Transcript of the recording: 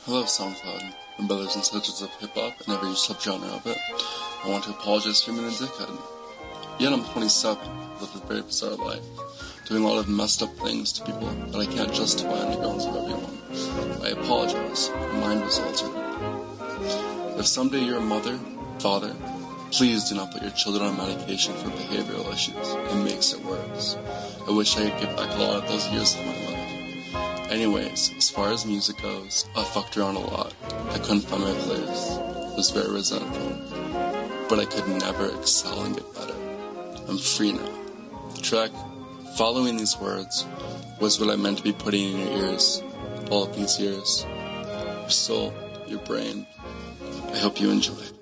Hello SoundCloud, my brothers and sisters of hip-hop and every subgenre of it. I want to apologize for being a dickhead. Yet I'm 27, with a very bizarre life, doing a lot of messed up things to people that I can't justify on the grounds of everyone. I apologize, my mind was altered. If someday you're a mother, father, please do not put your children on medication for behavioral issues. It makes it worse. I wish I could get back a lot of those years of my life. Anyways, as far as music goes, I fucked around a lot. I couldn't find my place. I was very resentful. But I could never excel and get better. I'm free now. The track, Following These Words, was what I meant to be putting in your ears all of these years. Your soul, your brain. I hope you enjoy.